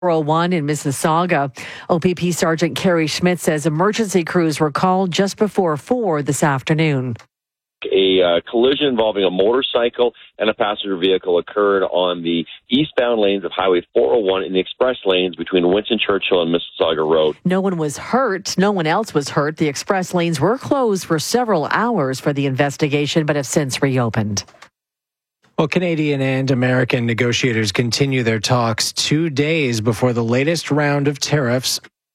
401 in Mississauga. OPP Sergeant Carrie Schmidt says emergency crews were called just before 4 this afternoon. A collision involving a motorcycle and a passenger vehicle occurred on the eastbound lanes of Highway 401 in the express lanes between Winston Churchill and Mississauga Road. No one was hurt. No one else was hurt. The express lanes were closed for several hours for the investigation, but have since reopened. Well, Canadian and American negotiators continue their talks 2 days before the latest round of tariffs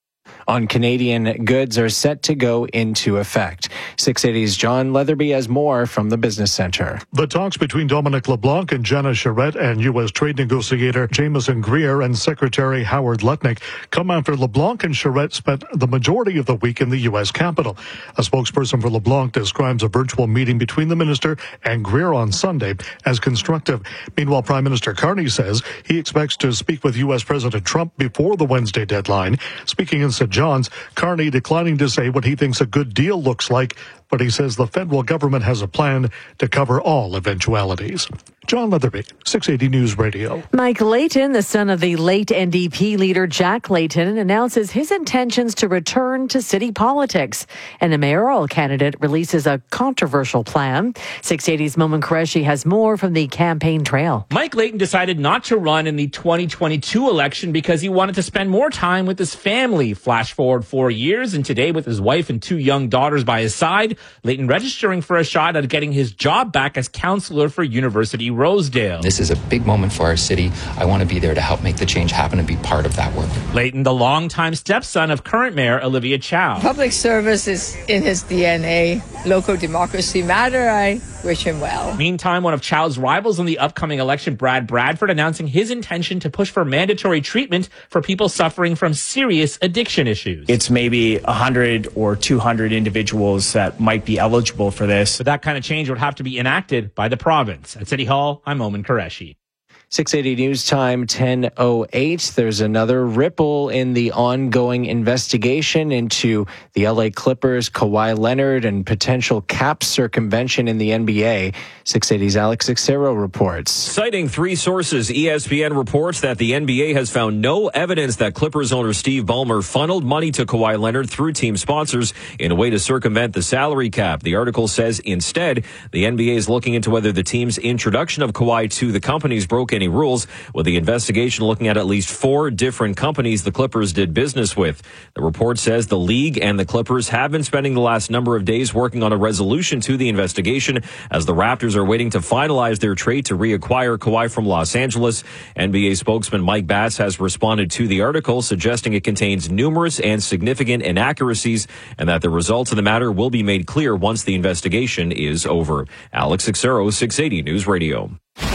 on Canadian goods are set to go into effect. 680's John Leatherby has more from the Business Center. The talks between Dominic LeBlanc and Jenna Charette and U.S. trade negotiator Jameson Greer and Secretary Howard Lutnick come after LeBlanc and Charette spent the majority of the week in the U.S. Capitol. A spokesperson for LeBlanc describes a virtual meeting between the minister and Greer on Sunday as constructive. Meanwhile, Prime Minister Carney says he expects to speak with U.S. President Trump before the Wednesday deadline. Speaking in St. John's, Carney declining to say what he thinks a good deal looks like, but he says the federal government has a plan to cover all eventualities. John Leatherby, 680 News Radio. Mike Layton, the son of the late NDP leader Jack Layton, announces his intentions to return to city politics. And a mayoral candidate releases a controversial plan. 680's Momin Qureshi has more from the campaign trail. Mike Layton decided not to run in the 2022 election because he wanted to spend more time with his family. Flash forward 4 years, and today with his wife and 2 young daughters by his side, Layton registering for a shot at getting his job back as councillor for University Rosedale. This is a big moment for our city. I want to be there to help make the change happen and be part of that work. Layton, the longtime stepson of current mayor Olivia Chow. Public service is in his DNA. Local democracy matter. I wish him well. Meantime, one of Chow's rivals in the upcoming election, Brad Bradford, announcing his intention to push for mandatory treatment for people suffering from serious addiction issues. It's maybe 100 or 200 individuals that might be eligible for this. But that kind of change would have to be enacted by the province. At City Hall, I'm Momin Qureshi. 680 News Time, 10:08. There's another ripple in the ongoing investigation into the LA Clippers, Kawhi Leonard, and potential cap circumvention in the NBA. 680's Alex Xero reports. Citing 3 sources, ESPN reports that the NBA has found no evidence that Clippers owner Steve Ballmer funneled money to Kawhi Leonard through team sponsors in a way to circumvent the salary cap. The article says instead, the NBA is looking into whether the team's introduction of Kawhi to the companies broke any rules, with the investigation looking at least 4 different companies the Clippers did business with. The report says the league and the Clippers have been spending the last number of days working on a resolution to the investigation as the Raptors are waiting to finalize their trade to reacquire Kawhi from Los Angeles. NBA spokesman Mike Bass has responded to the article, suggesting it contains numerous and significant inaccuracies and that the results of the matter will be made clear once the investigation is over. Alex Xero, 680 News Radio.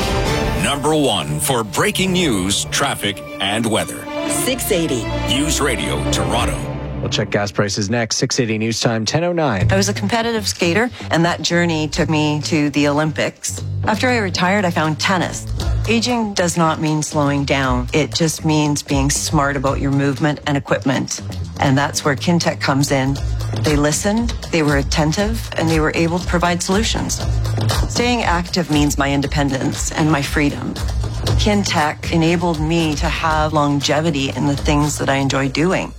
Number 1 for breaking news, traffic, and weather. 680 News Radio, Toronto. We'll check gas prices next. 680 News Time, 10:09. I was a competitive skater, and that journey took me to the Olympics. After I retired, I found tennis. Aging does not mean slowing down. It just means being smart about your movement and equipment. And that's where Kintec comes in. They listened, they were attentive, and they were able to provide solutions. Staying active means my independence and my freedom. Kintec enabled me to have longevity in the things that I enjoy doing.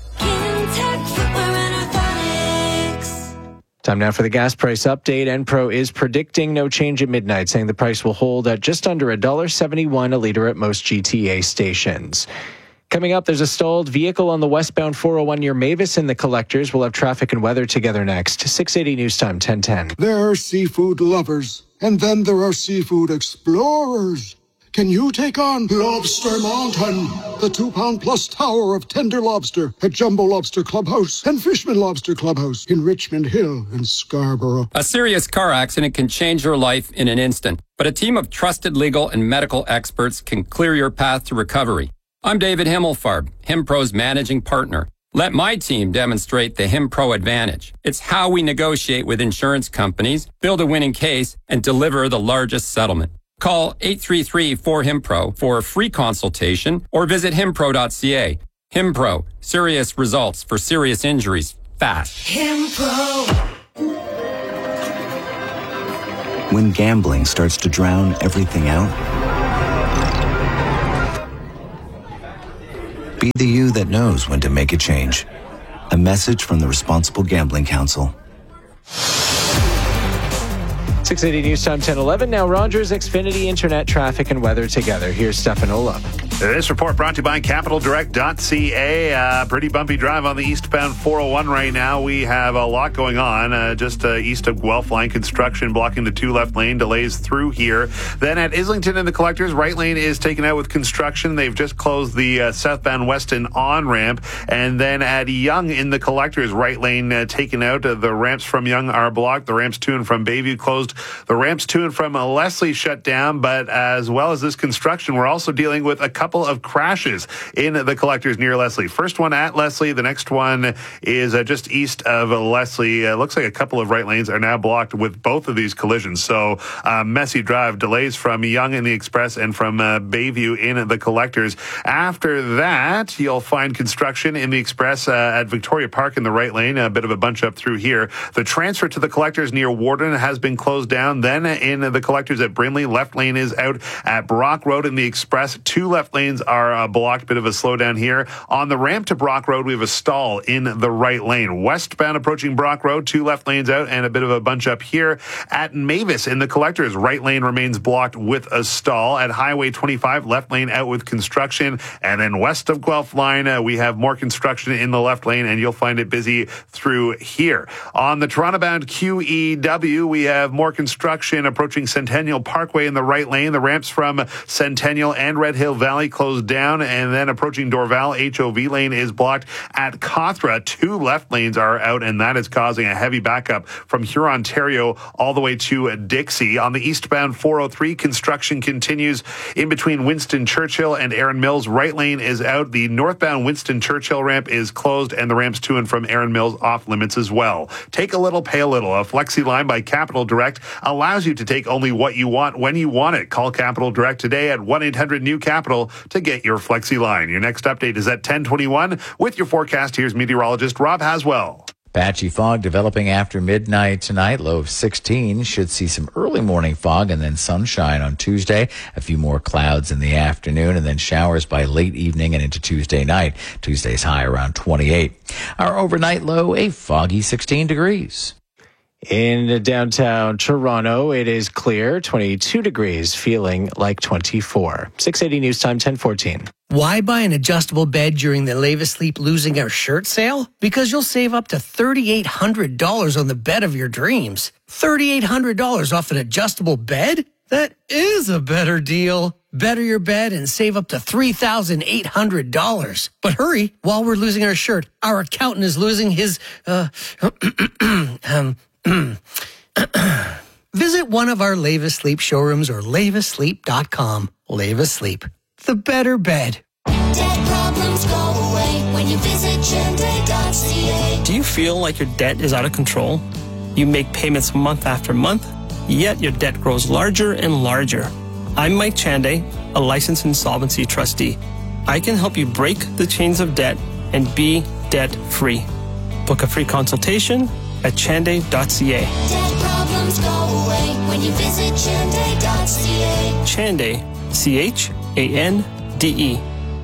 Time now for the gas price update. Enpro is predicting no change at midnight, saying the price will hold at just under $1.71 a litre at most GTA stations. Coming up, there's a stalled vehicle on the westbound 401 near Mavis in the Collectors. We'll have traffic and weather together next. 680 News Time, 10:10. There are seafood lovers, and then there are seafood explorers. Can you take on Lobster Mountain, the 2-pound-plus tower of tender lobster at Jumbo Lobster Clubhouse and Fishman Lobster Clubhouse in Richmond Hill and Scarborough? A serious car accident can change your life in an instant, but a team of trusted legal and medical experts can clear your path to recovery. I'm David Himmelfarb, HimPro's managing partner. Let my team demonstrate the HimPro advantage. It's how we negotiate with insurance companies, build a winning case, and deliver the largest settlement. Call 833-4HIMPRO for a free consultation or visit himpro.ca. HimPro, serious results for serious injuries, fast. HimPro. When gambling starts to drown everything out, Be the you that knows when to make a change. A message from the Responsible Gambling Council. 680 News Time 10:11. Now Rogers, Xfinity, internet traffic and weather together. Here's Stefan Olaf. This report brought to you by CapitalDirect.ca. Pretty bumpy drive on the eastbound 401 right now. We have a lot going on just east of Guelph Line. Construction blocking the 2 left lane. Delays through here. Then at Islington and the Collectors, right lane is taken out with construction. They've just closed the southbound Weston on-ramp. And then at Yonge in the Collectors, right lane taken out. The ramps from Yonge are blocked. The ramps to and from Bayview closed. The ramps to and from Leslie shut down. But as well as this construction, we're also dealing with a couple of crashes in the Collectors near Leslie. First one at Leslie. The next one is just east of Leslie. Looks like a couple of right lanes are now blocked with both of these collisions. So messy drive. Delays from Yonge in the Express and from Bayview in the Collectors. After that, you'll find construction in the Express at Victoria Park in the right lane. A bit of a bunch up through here. The transfer to the Collectors near Warden has been closed down. Then in the Collectors at Brinley, left lane is out at Brock Road in the Express. 2 left lanes are blocked. Bit of a slowdown here. On the ramp to Brock Road, we have a stall in the right lane. Westbound approaching Brock Road, 2 left lanes out and a bit of a bunch up here. At Mavis in the Collectors, right lane remains blocked with a stall. At Highway 25, left lane out with construction. And then west of Guelph Line, we have more construction in the left lane, and you'll find it busy through here. On the Toronto-bound QEW, we have more construction approaching Centennial Parkway in the right lane. The ramps from Centennial and Red Hill Valley closed down, and then approaching Dorval, HOV lane is blocked. At Cawthra, 2 left lanes are out, and that is causing a heavy backup from Hurontario all the way to Dixie. On the eastbound 403, construction continues in between Winston Churchill and Erin Mills. Right lane is out. The northbound Winston Churchill ramp is closed, and the ramps to and from Erin Mills off limits as well. Take a little, pay a little. A Flexi line by Capital Direct allows you to take only what you want when you want it. Call Capital Direct today at 1-800-NEW-CAPITAL to get your Flexi line. Your next update is at 10:21. With your forecast, here's meteorologist Rob Haswell. Patchy fog developing after midnight tonight. Low of 16. Should see some early morning fog and then sunshine on Tuesday. A few more clouds in the afternoon and then showers by late evening and into Tuesday night. Tuesday's high around 28. Our overnight low, a foggy 16 degrees. In downtown Toronto, it is clear, 22 degrees, feeling like 24. 680 News Time, 10:14. Why buy an adjustable bed during the Lave Asleep Losing Our Shirt sale? Because you'll save up to $3,800 on the bed of your dreams. $3,800 off an adjustable bed? That is a better deal. Better your bed and save up to $3,800. But hurry, while we're losing our shirt, our accountant is losing his, Visit one of our Lave Asleep showrooms or laveasleep.com. Lave Asleep, the better bed. Debt problems go away when you visit Chande.ca. Do you feel like your debt is out of control? You make payments month after month, yet your debt grows larger and larger. I'm Mike Chande, a licensed insolvency trustee. I can help you break the chains of debt and be debt-free. Book a free consultation at Chande.ca. Debt problems go away when you visit Chande.ca. Chande, C-H-A-N-D-E.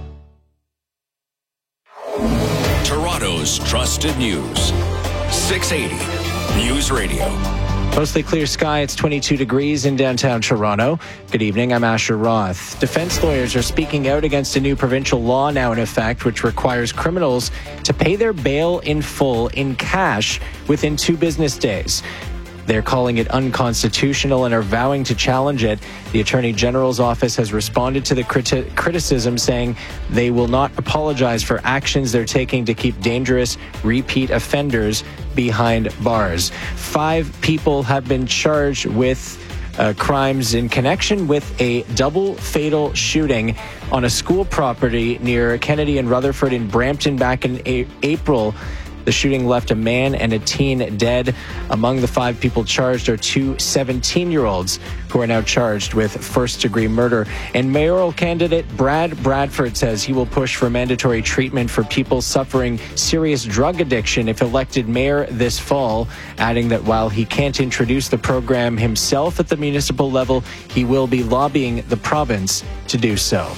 Toronto's trusted news. 680 News Radio. Mostly clear sky. It's 22 degrees in downtown Toronto. Good evening. I'm Asher Roth. Defense lawyers are speaking out against a new provincial law now in effect, which requires criminals to pay their bail in full in cash within 2 business days. They're calling it unconstitutional and are vowing to challenge it. The Attorney General's office has responded to the criticism, saying they will not apologize for actions they're taking to keep dangerous repeat offenders behind bars. 5 people have been charged with crimes in connection with a double fatal shooting on a school property near Kennedy and Rutherford in Brampton back in April. The shooting left a man and a teen dead. Among the 5 people charged are 2 17-year-olds who are now charged with first-degree murder. And mayoral candidate Brad Bradford says he will push for mandatory treatment for people suffering serious drug addiction if elected mayor this fall, adding that while he can't introduce the program himself at the municipal level, he will be lobbying the province to do so.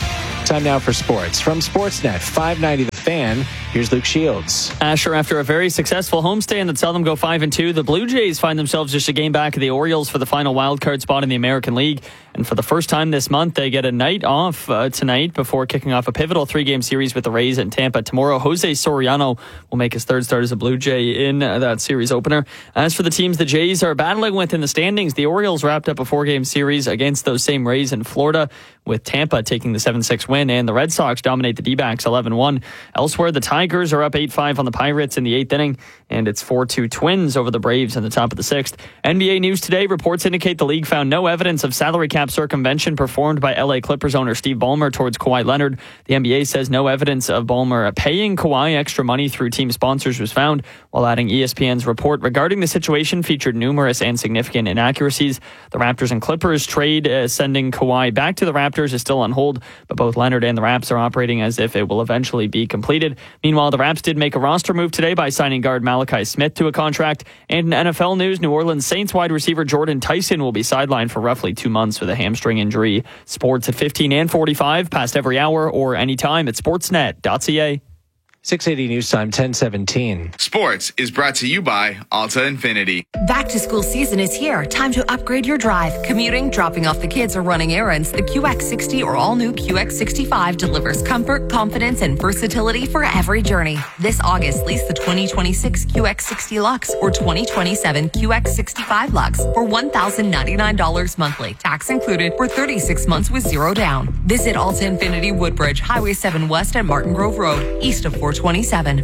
Time now for sports. From Sportsnet 590 The Fan, here's Luke Shields. Asher, after a very successful homestand that saw them go 5-2, the Blue Jays find themselves just a game back of the Orioles for the final wildcard spot in the American League. And for the first time this month, they get a night off tonight before kicking off a pivotal 3-game series with the Rays in Tampa tomorrow. Jose Soriano will make his third start as a Blue Jay in that series opener. As for the teams the Jays are battling with in the standings, the Orioles wrapped up a 4-game series against those same Rays in Florida, with Tampa taking the 7-6 win, and the Red Sox dominate the D-backs 11-1. Elsewhere, the Tigers are up 8-5 on the Pirates in the 8th inning, and it's 4-2 Twins over the Braves in the top of the 6th. NBA news today, reports indicate the league found no evidence of salary cap circumvention performed by LA Clippers owner Steve Ballmer towards Kawhi Leonard. The NBA says no evidence of Ballmer paying Kawhi extra money through team sponsors was found, while adding ESPN's report regarding the situation featured numerous and significant inaccuracies. The Raptors and Clippers trade sending Kawhi back to the Raptors is still on hold, but both Leonard and the Raps are operating as if it will eventually be completed. Meanwhile, the Raps did make a roster move today by signing guard Malachi Smith to a contract. And in NFL news, New Orleans Saints wide receiver Jordan Tyson will be sidelined for roughly 2 months with a hamstring injury. Sports at 15 and 45, past every hour or anytime at sportsnet.ca. 680 News Time, 10:17. Sports is brought to you by Alta Infinity. Back to school season is here. Time to upgrade your drive. Commuting, dropping off the kids, or running errands. The QX60 or all-new QX65 delivers comfort, confidence, and versatility for every journey. This August, lease the 2026 QX60 Lux or 2027 QX65 Lux for $1,099 monthly. Tax included for 36 months with zero down. Visit Alta Infinity Woodbridge, Highway 7 West at Martin Grove Road, east of 427.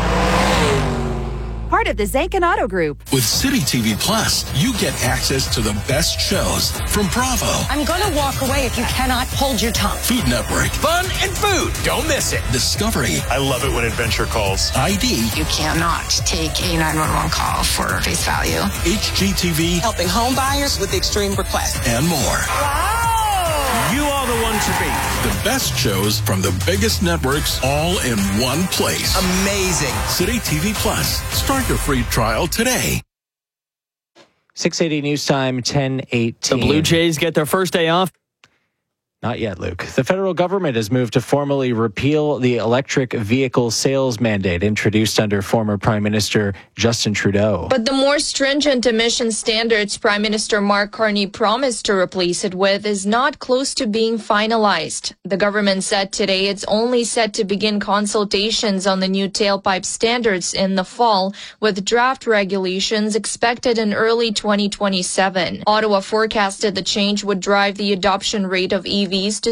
Part of the Zanken Auto Group. With City TV Plus, you get access to the best shows from Bravo. I'm going to walk away if you cannot hold your tongue. Food Network. Fun and food. Don't miss it. Discovery. I love it when Adventure calls. ID. You cannot take a 911 call for face value. HGTV. Helping home buyers with extreme requests. And more. Wow! You are the one to beat. The best shows from the biggest networks all in one place. Amazing. City TV Plus. Start your free trial today. 680 News Time, 10:18. The Blue Jays get their first day off. Not yet, Luke. The federal government has moved to formally repeal the electric vehicle sales mandate introduced under former Prime Minister Justin Trudeau. But the more stringent emission standards Prime Minister Mark Carney promised to replace it with is not close to being finalized. The government said today it's only set to begin consultations on the new tailpipe standards in the fall, with draft regulations expected in early 2027. Ottawa forecasted the change would drive the adoption rate of EVs to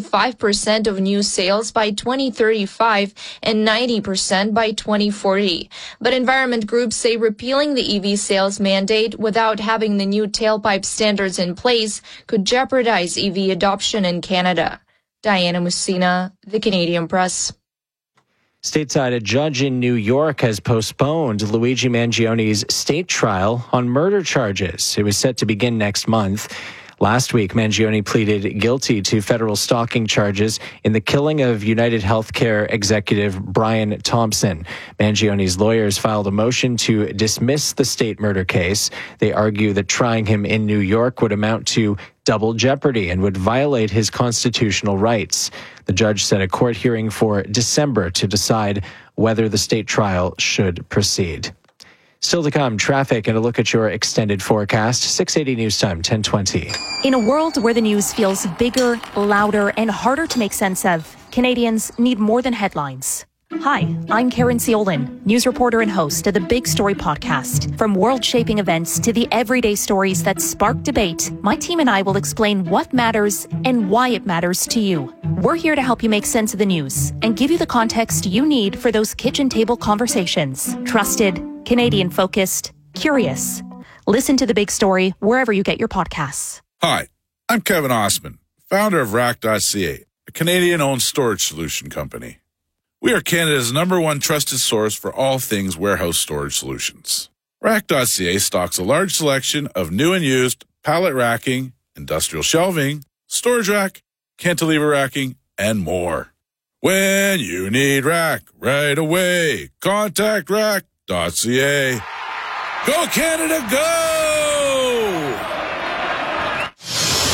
75% of new sales by 2035 and 90% by 2040. But environment groups say repealing the EV sales mandate without having the new tailpipe standards in place could jeopardize EV adoption in Canada. Diana Musina, The Canadian Press. Stateside, a judge in New York has postponed Luigi Mangioni's state trial on murder charges. It was set to begin next month. Last week, Mangione pleaded guilty to federal stalking charges in the killing of United Healthcare executive Brian Thompson. Mangione's lawyers filed a motion to dismiss the state murder case. They argue that trying him in New York would amount to double jeopardy and would violate his constitutional rights. The judge set a court hearing for December to decide whether the state trial should proceed. Still to come, traffic and a look at your extended forecast. 680 News Time, 10:20. In a world where the news feels bigger, louder, and harder to make sense of, Canadians need more than headlines. Hi, I'm Karen Ciolin, news reporter and host of the Big Story podcast. From world-shaping events to the everyday stories that spark debate, my team and I will explain what matters and why it matters to you. We're here to help you make sense of the news and give you the context you need for those kitchen table conversations. Trusted, Canadian-focused, curious. Listen to The Big Story wherever you get your podcasts. Hi, I'm Kevin Osman, founder of Rack.ca, a Canadian-owned storage solution company. We are Canada's #1 trusted source for all things warehouse storage solutions. Rack.ca stocks a large selection of new and used pallet racking, industrial shelving, storage rack, cantilever racking, and more. When you need rack right away, contact Rack.ca. Go Canada, go!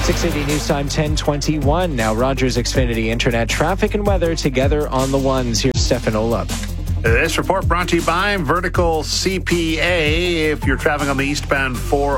680 News Time 10:21. Now Rogers Xfinity Internet traffic and weather together on the ones. Here's Stefan Olub. This report brought to you by Vertical CPA. If you're traveling on the eastbound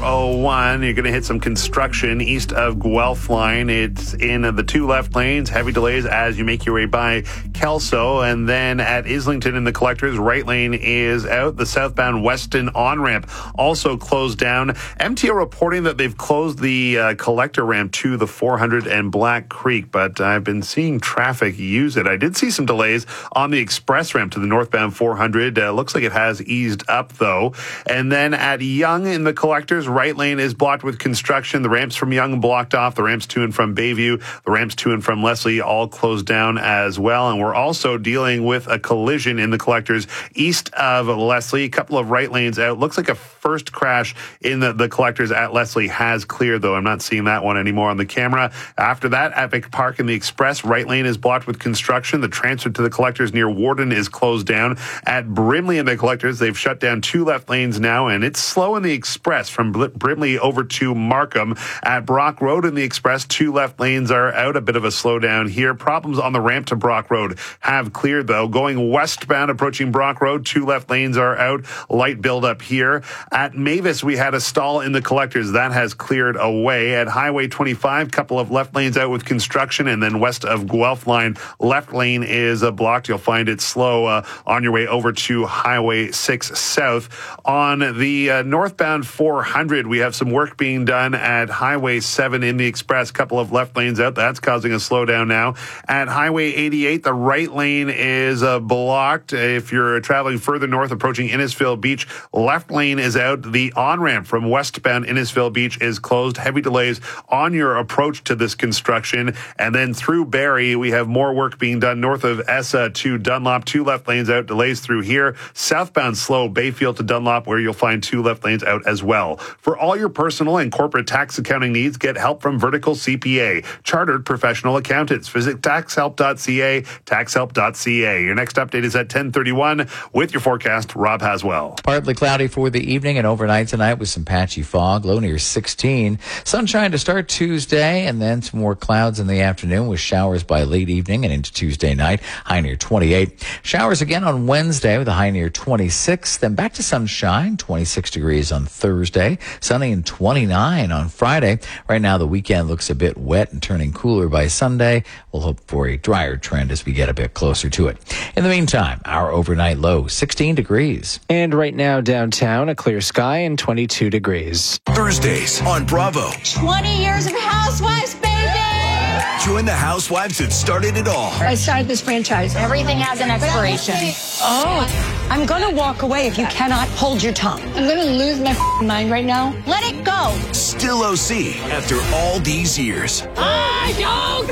401, you're going to hit some construction east of Guelph line. It's in the two left lanes. Heavy delays as you make your way by Kelso. And then at Islington in the Collectors, right lane is out. The southbound Weston on-ramp also closed down. MTO reporting that they've closed the collector ramp to the 400 and Black Creek, but I've been seeing traffic use it. I did see some delays on the express ramp to the northbound 400. Looks like it has eased up, though. And then at Yonge in the Collectors, right lane is blocked with construction. The ramps from Yonge blocked off. The ramps to and from Bayview, the ramps to and from Leslie all closed down as well. And we're also dealing with a collision in the Collectors east of Leslie. A couple of right lanes out. Looks like a first crash in the Collectors at Leslie has cleared, though. I'm not seeing that one anymore on the camera. After that, Epic Park in the Express, right lane is blocked with construction. The transfer to the Collectors near Warden is closed down. At Brimley in the Collectors, they've shut down two left lanes now, and it's slow in the Express from Brimley over to Markham. At Brock Road in the Express, two left lanes are out. A bit of a slowdown here. Problems on the ramp to Brock Road have cleared, though. Going westbound, approaching Brock Road, two left lanes are out. Light buildup here. At Mavis, we had a stall in the Collectors. That has cleared away. At Highway 25, couple of left lanes out with construction, and then west of Guelph line, left lane is blocked. You'll find it slow on your way over to Highway 6 South. On the northbound 400, we have some work being done at Highway 7 in the Express. Couple of left lanes out. That's causing a slowdown now. At Highway 88, the right lane is blocked. If you're traveling further north, approaching Innisfil Beach, left lane is out. The on-ramp from westbound Innisfil Beach is closed. Heavy delays on your approach to this construction. And then through Barrie, we have more work being done north of Essa to Dunlop. Two left lanes out. Delays through here. Southbound slow, Bayfield to Dunlop, where you'll find two left lanes out as well. For all your personal and corporate tax accounting needs, get help from Vertical CPA, chartered professional accountants. Visit taxhelp.ca, taxhelp.ca. Your next update is at 10:31 with your forecast, Rob Haswell. Partly cloudy for the evening and overnight tonight with some patchy fog, low near 16. Sunshine to start Tuesday, and then some more clouds in the afternoon with showers by late evening and into Tuesday night, high near 28. Showers again on Wednesday with a high near 26. Then back to sunshine, 26 degrees on Thursday, sunny and 29 on Friday. Right now the weekend looks a bit wet and turning cooler by Sunday. We'll hope for a drier trend as we get a bit closer to it. In the meantime, our overnight low, 16 degrees. And right now downtown, a clear sky and 22 degrees. Thursdays on Bravo. 20 years of Housewives, baby! Join the housewives that started it all. I started this franchise. Everything has an expiration. Oh, I'm going to walk away if you cannot hold your tongue. I'm going to lose my mind right now. Let it go. Still OC after all these years. I don't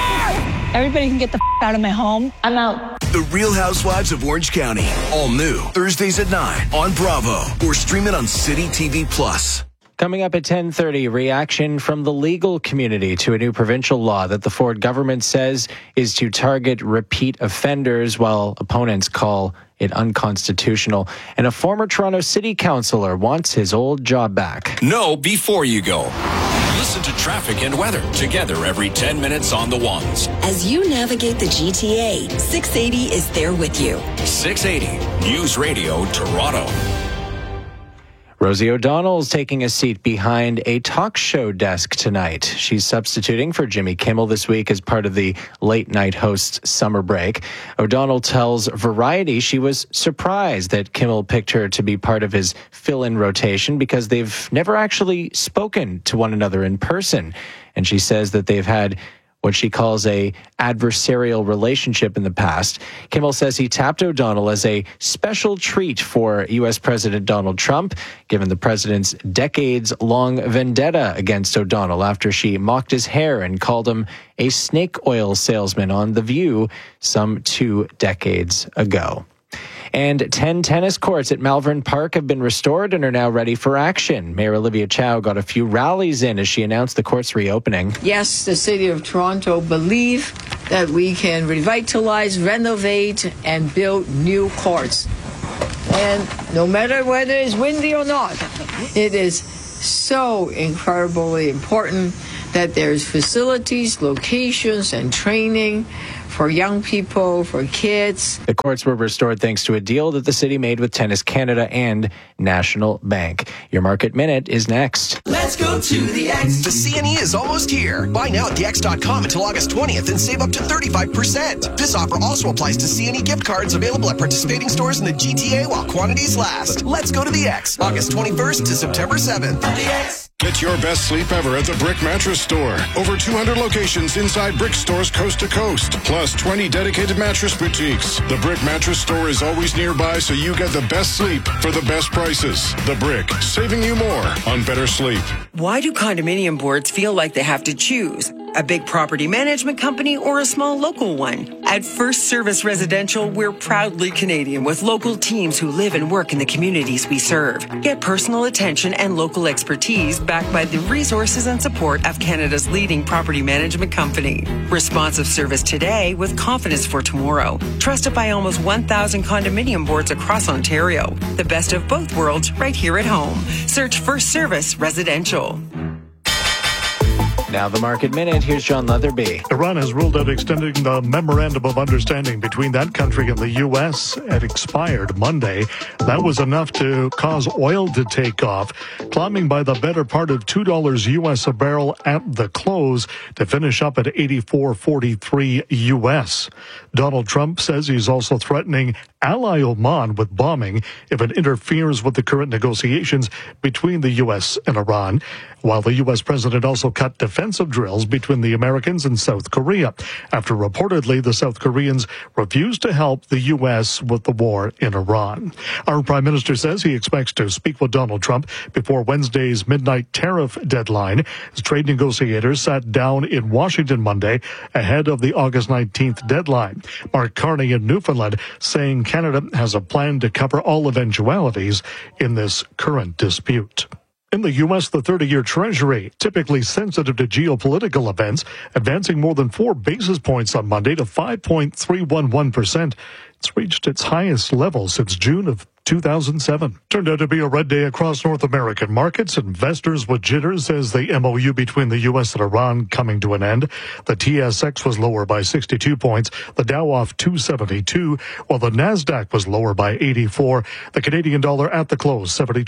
care! Everybody can get the out of my home. I'm out. The Real Housewives of Orange County. All new. Thursdays at 9 on Bravo. Or stream it on City TV Plus. Coming up at 10:30, reaction from the legal community to a new provincial law that the Ford government says is to target repeat offenders, while opponents call it unconstitutional. And a former Toronto City Councillor wants his old job back. Know before you go. Listen to traffic and weather together every 10 minutes on the ones. As you navigate the GTA, 680 is there with you. 680 News Radio Toronto. Rosie O'Donnell's taking a seat behind a talk show desk tonight. She's substituting for Jimmy Kimmel this week as part of the late-night host's summer break. O'Donnell tells Variety she was surprised that Kimmel picked her to be part of his fill-in rotation because they've never actually spoken to one another in person. And she says that they've had what she calls a adversarial relationship in the past. Kimmel says he tapped O'Donnell as a special treat for U.S. President Donald Trump, given the president's decades-long vendetta against O'Donnell after she mocked his hair and called him a snake oil salesman on The View some 2 decades ago. And 10 tennis courts at Malvern Park have been restored and are now ready for action. Mayor Olivia Chow got a few rallies in as she announced the court's reopening. Yes, the City of Toronto believe that we can revitalize, renovate, and build new courts. And no matter whether it's windy or not, it is so incredibly important that there's facilities, locations, and training for young people, for kids. The courts were restored thanks to a deal that the city made with Tennis Canada and National Bank. Your Market Minute is next. Let's go to the X. The CNE is almost here. Buy now at thex.com until August 20th and save up to 35%. This offer also applies to CNE gift cards available at participating stores in the GTA while quantities last. Let's go to the X. August 21st to September 7th. The X. Get your best sleep ever at the Brick Mattress Store. Over 200 locations inside Brick stores coast to coast, plus 20 dedicated mattress boutiques. The Brick Mattress Store is always nearby, so you get the best sleep for the best prices. The Brick, saving you more on better sleep. Why do condominium boards feel like they have to choose? A big property management company or a small local one? At First Service Residential, we're proudly Canadian with local teams who live and work in the communities we serve. Get personal attention and local expertise backed by the resources and support of Canada's leading property management company. Responsive service today with confidence for tomorrow. Trusted by almost 1,000 condominium boards across Ontario. The best of both worlds right here at home. Search First Service Residential. Now the Market Minute. Here's John Leatherby. Iran has ruled out extending the memorandum of understanding between that country and the U.S. It expired Monday. That was enough to cause oil to take off, climbing by the better part of $2 U.S. a barrel at the close to finish up at $84.43 U.S. Donald Trump says he's also threatening ally Oman with bombing if it interferes with the current negotiations between the U.S. and Iran, while the U.S. president also cut defensive drills between the Americans and South Korea after reportedly the South Koreans refused to help the U.S. with the war in Iran. Our prime minister says he expects to speak with Donald Trump before Wednesday's midnight tariff deadline as trade negotiators sat down in Washington Monday ahead of the August 19th deadline. Mark Carney in Newfoundland saying Canada has a plan to cover all eventualities in this current dispute. In the U.S., the 30-year Treasury, typically sensitive to geopolitical events, advancing more than 4 basis points on Monday to 5.311%. It's reached its highest level since June of 2007. Turned out to be a red day across North American markets. Investors with jitters as the MOU between the U.S. and Iran coming to an end. The TSX was lower by 62 points. The Dow off 272, while the NASDAQ was lower by 84. The Canadian dollar at the close,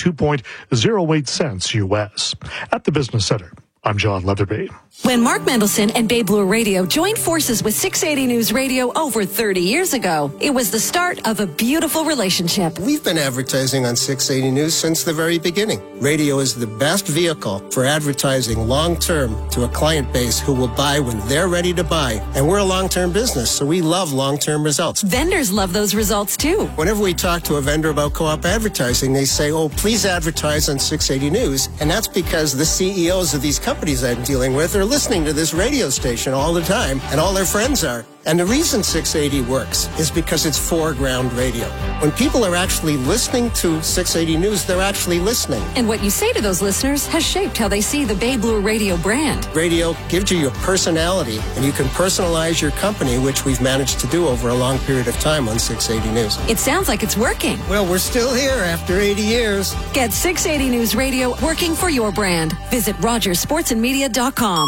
72.08 cents U.S. At the Business Center, I'm John Leatherby. When Mark Mendelson and Bay Blue Radio joined forces with 680 News Radio over 30 years ago, it was the start of a beautiful relationship. We've been advertising on 680 News since the very beginning. Radio is the best vehicle for advertising long-term to a client base who will buy when they're ready to buy. And we're a long-term business, so we love long-term results. Vendors love those results too. Whenever we talk to a vendor about co-op advertising, they say, oh, please advertise on 680 News. And that's because the CEOs of these companies I'm dealing with are listening to this radio station all the time, and all their friends are. And the reason 680 works is because it's foreground radio. When people are actually listening to 680 News, they're actually listening. And what you say to those listeners has shaped how they see the Bay Blue Radio brand. Radio gives you your personality, and you can personalize your company, which we've managed to do over a long period of time on 680 News. It sounds like it's working. Well, we're still here after 80 years. Get 680 News Radio working for your brand. Visit RogersSportsandMedia.com.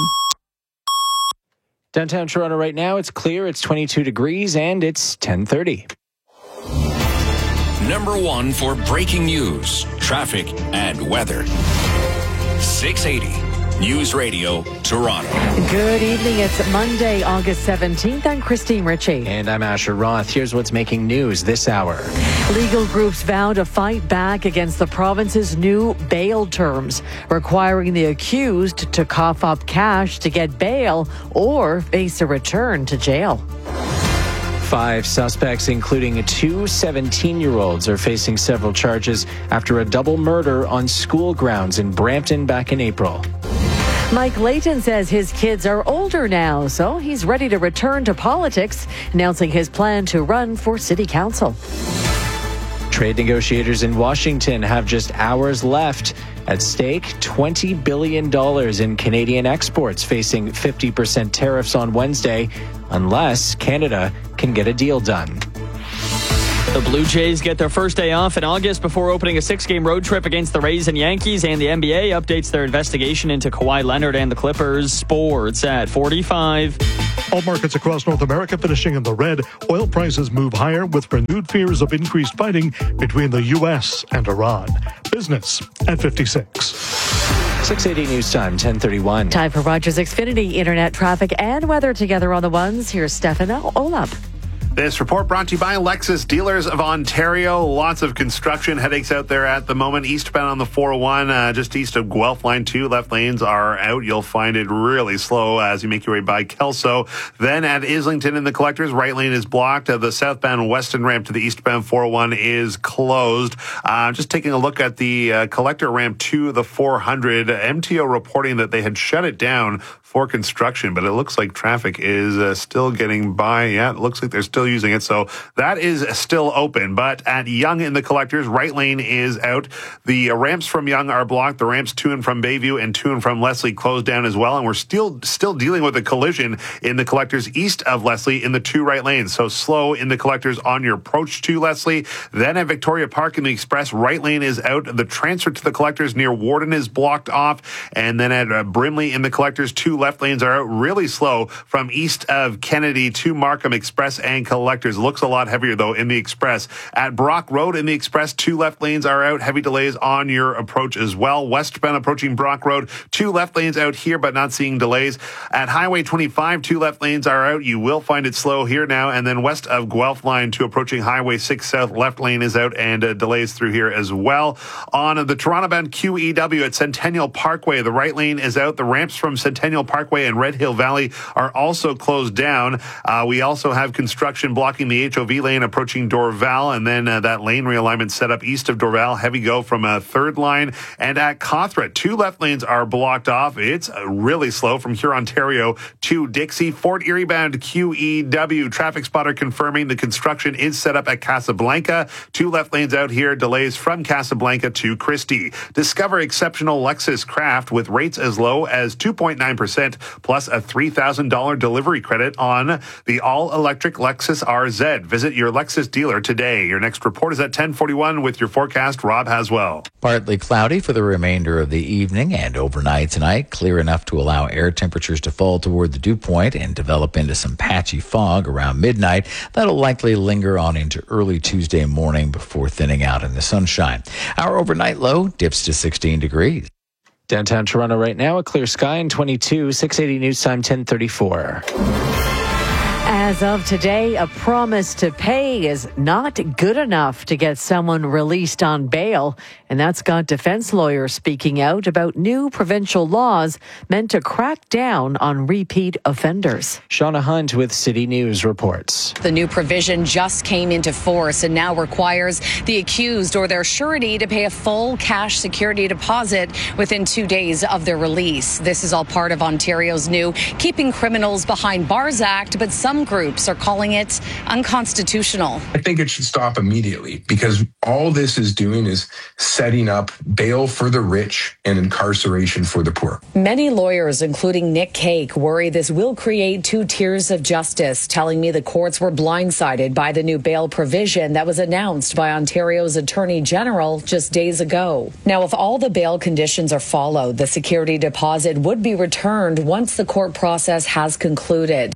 Downtown Toronto right now, it's clear, it's 22 degrees, and it's 10:30. Number 1 for breaking news, traffic, and weather. 680 News Radio, Toronto. Good evening. It's Monday, August 17th. I'm Christine Ritchie. And I'm Asher Roth. Here's what's making news this hour. Legal groups vow to fight back against the province's new bail terms, requiring the accused to cough up cash to get bail or face a return to jail. 5 suspects, including 2 17-year-olds, are facing several charges after a double murder on school grounds in Brampton back in April. Mike Layton says his kids are older now, so he's ready to return to politics, announcing his plan to run for city council. Trade negotiators in Washington have just hours left. At stake, $20 billion in Canadian exports, facing 50% tariffs on Wednesday, unless Canada can get a deal done. The Blue Jays get their first day off in August before opening a 6-game road trip against the Rays and Yankees, and the NBA updates their investigation into Kawhi Leonard and the Clippers. Sports at 45. All markets across North America finishing in the red. Oil prices move higher with renewed fears of increased fighting between the U.S. and Iran. Business at 56. 680 News Time, 1031. Time for Rogers Xfinity internet traffic and weather together on the ones. Here's Stefano Olap. This report brought to you by Lexus Dealers of Ontario. Lots of construction headaches out there at the moment. Eastbound on the 401, just east of Guelph Line 2. Left lanes are out. You'll find it really slow as you make your way by Kelso. Then at Islington in the Collectors, right lane is blocked. The southbound western ramp to the eastbound 401 is closed. Just taking a look at the collector ramp to the 400. MTO reporting that they had shut it down for construction, but it looks like traffic is still getting by. Yeah, it looks like they're still using it. So that is still open. But at Yonge in the Collectors, right lane is out. The ramps from Yonge are blocked. The ramps to and from Bayview and to and from Leslie closed down as well. And we're still dealing with a collision in the Collectors east of Leslie in the 2 right lanes. So slow in the Collectors on your approach to Leslie. Then at Victoria Park in the Express, right lane is out. The transfer to the Collectors near Warden is blocked off. And then at Brimley in the Collectors, 2 left lanes are out really slow from east of Kennedy to Markham Express and Collectors. Looks a lot heavier though in the Express. At Brock Road in the Express, 2 left lanes are out. Heavy delays on your approach as well. Westbound approaching Brock Road, 2 left lanes out here but not seeing delays. At Highway 25, 2 left lanes are out. You will find it slow here now. And then west of Guelph Line 2 approaching Highway 6 South, left lane is out and delays through here as well. On the Toronto-bound QEW at Centennial Parkway, the right lane is out. The ramps from Centennial Parkway and Red Hill Valley are also closed down. We also have construction blocking the HOV lane approaching Dorval, and then that lane realignment set up east of Dorval. Heavy go from a 3rd line. And at Cawthra, 2 left lanes are blocked off. It's really slow from Huron, Ontario to Dixie. Fort Erie bound QEW. Traffic spotter confirming the construction is set up at Casablanca. 2 left lanes out here. Delays from Casablanca to Christie. Discover exceptional Lexus Craft with rates as low as 2.9% plus a $3,000 delivery credit on the all-electric Lexus RZ. Visit your Lexus dealer today. Your next report is at 10:41 with your forecast, Rob Haswell. Partly cloudy for the remainder of the evening and overnight tonight. Clear enough to allow air temperatures to fall toward the dew point and develop into some patchy fog around midnight. That'll likely linger on into early Tuesday morning before thinning out in the sunshine. Our overnight low dips to 16 degrees. Downtown Toronto right now, a clear sky and 22, 680 News Time, 1034. As of today, a promise to pay is not good enough to get someone released on bail. And that's got defense lawyers speaking out about new provincial laws meant to crack down on repeat offenders. Shauna Hunt with City News reports. The new provision just came into force and now requires the accused or their surety to pay a full cash security deposit within 2 days of their release. This is all part of Ontario's new Keeping Criminals Behind Bars Act, but some groups are calling it unconstitutional. I think it should stop immediately because all this is doing is setting up bail for the rich and incarceration for the poor. Many lawyers, including Nick Cake, worry this will create 2 tiers of justice, telling me the courts were blindsided by the new bail provision that was announced by Ontario's Attorney General just days ago. Now, if all the bail conditions are followed, the security deposit would be returned once the court process has concluded.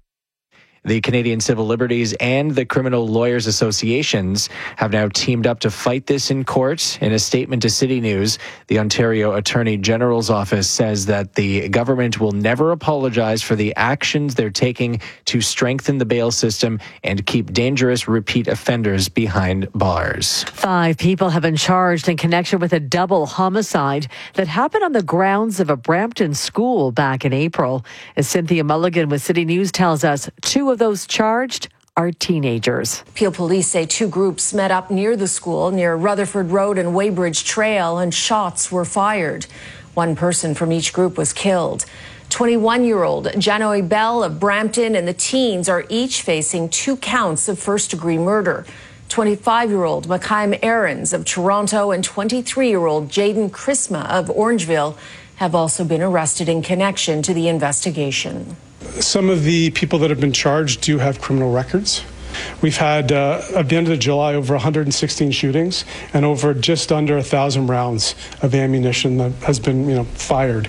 The Canadian Civil Liberties and the Criminal Lawyers Associations have now teamed up to fight this in court. In a statement to City News, the Ontario Attorney General's office says that the government will never apologize for the actions they're taking to strengthen the bail system and keep dangerous repeat offenders behind bars. 5 people have been charged in connection with a double homicide that happened on the grounds of a Brampton school back in April. As Cynthia Mulligan with City News tells us, 2 of those charged are teenagers. Peel police say 2 groups met up near the school, near Rutherford Road and Weybridge Trail, and shots were fired. 1 person from each group was killed. 21-year-old Janoy Bell of Brampton and the teens are each facing 2 counts of first-degree murder. 25-year-old Makayam Aarons of Toronto and 23-year-old Jaden Chrisma of Orangeville have also been arrested in connection to the investigation. Some of the people that have been charged do have criminal records. We've had, at the end of July, over 116 shootings and over just under 1,000 rounds of ammunition that has been, fired.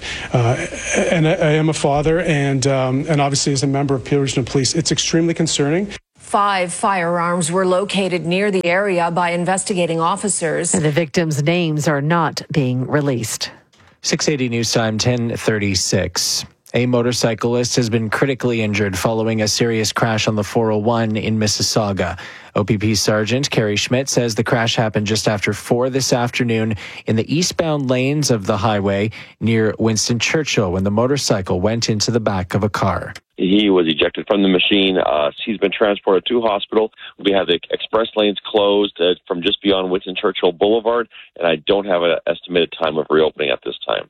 And I am a father, and obviously as a member of Peel Regional Police, it's extremely concerning. 5 firearms were located near the area by investigating officers. And the victims' names are not being released. 680 News Time, 10:36. A motorcyclist has been critically injured following a serious crash on the 401 in Mississauga. OPP Sergeant Kerry Schmidt says the crash happened just after 4 this afternoon in the eastbound lanes of the highway near Winston Churchill when the motorcycle went into the back of a car. He was ejected from the machine. He's been transported to hospital. We have the express lanes closed from just beyond Winston Churchill Boulevard, and I don't have an estimated time of reopening at this time.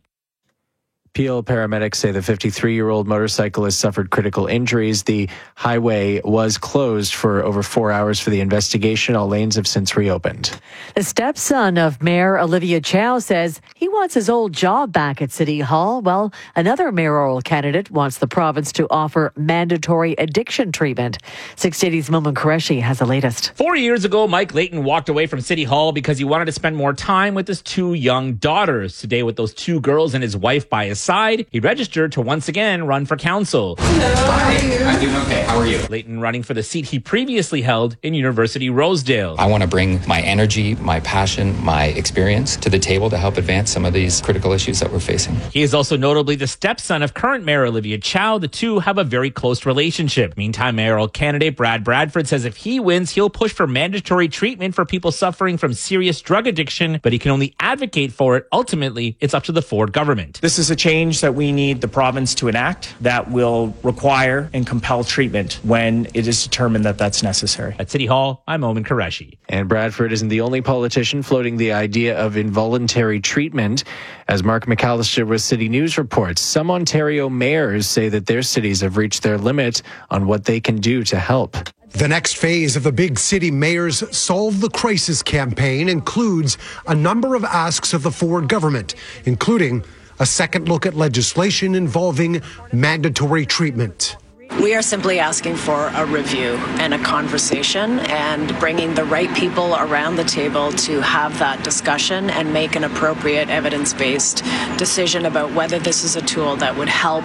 Peel paramedics say the 53-year-old motorcyclist suffered critical injuries. The highway was closed for over 4 hours for the investigation. All lanes have since reopened. The stepson of Mayor Olivia Chow says he wants his old job back at City Hall. Well, another mayoral candidate wants the province to offer mandatory addiction treatment. 680's Momin Qureshi has the latest. 4 years ago, Mike Layton walked away from City Hall because he wanted to spend more time with his 2 young daughters. Today, with those 2 girls and his wife by his side, he registered to once again run for council. Hi, I'm doing okay. How are you? Layton running for the seat he previously held in University Rosedale. I want to bring my energy, my passion, my experience to the table to help advance some of these critical issues that we're facing. He is also notably the stepson of current Mayor Olivia Chow. The two have a very close relationship. Meantime, mayoral candidate Brad Bradford says if he wins, he'll push for mandatory treatment for people suffering from serious drug addiction, but he can only advocate for it. Ultimately, it's up to the Ford government. This is a change that we need the province to enact that will require and compel treatment when it is determined that that's necessary. At City Hall, I'm Momin Qureshi. And Bradford isn't the only politician floating the idea of involuntary treatment. As Mark McAllister with City News reports, some Ontario mayors say that their cities have reached their limit on what they can do to help. The next phase of the Big City Mayors Solve the Crisis campaign includes a number of asks of the Ford government, including a second look at legislation involving mandatory treatment. We are simply asking for a review and a conversation and bringing the right people around the table to have that discussion and make an appropriate evidence-based decision about whether this is a tool that would help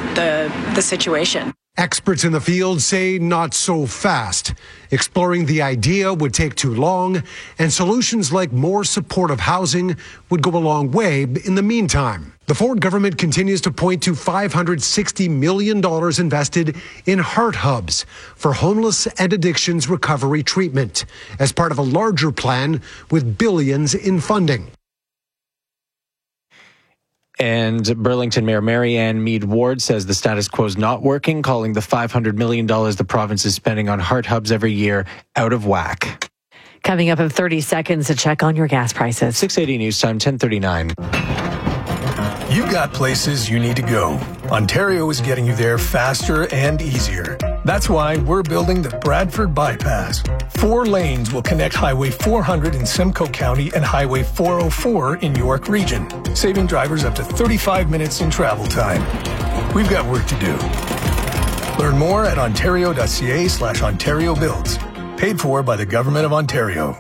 the situation. Experts in the field say not so fast. Exploring the idea would take too long, and solutions like more supportive housing would go a long way in the meantime. The Ford government continues to point to $560 million invested in heart hubs for homeless and addictions recovery treatment as part of a larger plan with billions in funding. And Burlington Mayor Marianne Mead Ward says the status quo is not working, calling the $500 million the province is spending on heart hubs every year out of whack. Coming up in 30 seconds to check on your gas prices. 680 News Time, 10:39. You've got places you need to go. Ontario is getting you there faster and easier. That's why we're building the Bradford Bypass. 4 lanes will connect Highway 400 in Simcoe County and Highway 404 in York Region, saving drivers up to 35 minutes in travel time. We've got work to do. Learn more at ontario.ca/Ontario Builds. Paid for by the Government of Ontario.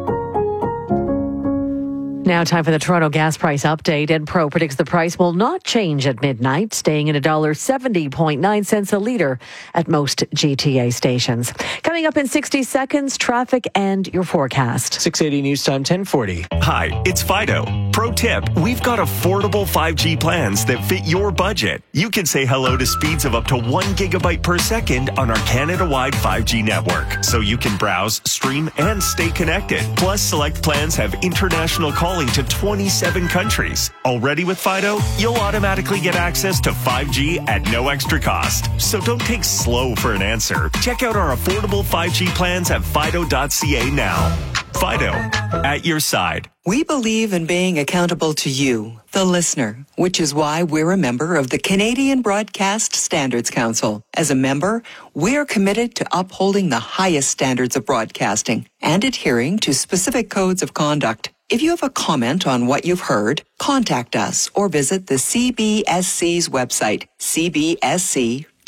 Now time for the Toronto gas price update. Enpro predicts the price will not change at midnight, staying at $1.70.9 a litre at most GTA stations. Coming up in 60 seconds, traffic and your forecast. 680 News Time, 10:40. Hi, it's Fido. Pro tip, we've got affordable 5G plans that fit your budget. You can say hello to speeds of up to 1 gigabyte per second on our Canada-wide 5G network, so you can browse, stream, and stay connected. Plus, select plans have international calling to 27 countries. Already with Fido, you'll automatically get access to 5G at no extra cost. So don't take slow for an answer. Check out our affordable 5G plans at fido.ca now. Fido, at your side. We believe in being accountable to you, the listener, which is why we're a member of the Canadian Broadcast Standards Council. As a member, we're committed to upholding the highest standards of broadcasting and adhering to specific codes of conduct. If you have a comment on what you've heard, contact us or visit the CBSC's website, cbsc.ca.